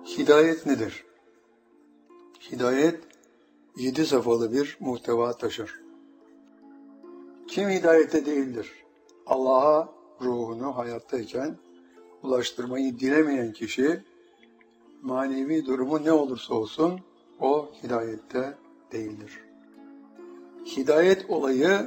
Hidayet nedir? Hidayet 7 safhalı bir muhteva taşır. Kim hidayette değildir? Allah'a ruhunu hayattayken ulaştırmayı dilemeyen kişi, manevi durumu ne olursa olsun o hidayette değildir. Hidayet olayı